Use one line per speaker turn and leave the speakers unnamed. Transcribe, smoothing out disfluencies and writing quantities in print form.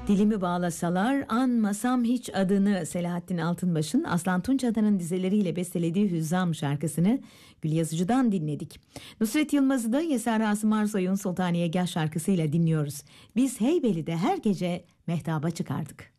Dilimi bağlasalar anmasam hiç adını. Selahattin Altınbaş'ın Aslan Tunçada'nın dizeleriyle bestelediği Hüzzam şarkısını Gül Yazıcı'dan dinledik. Nusret Yılmaz'ı da Yeser Asım Arsoy'un Sultaniyegah şarkısıyla dinliyoruz. Biz Heybeli'de her gece mehtaba çıkardık.